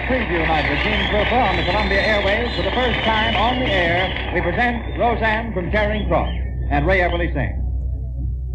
preview night with Gene Krupa on the Columbia Airways. For the first time on the air, we present Roseanne from Charing Cross and Ray Everly sings.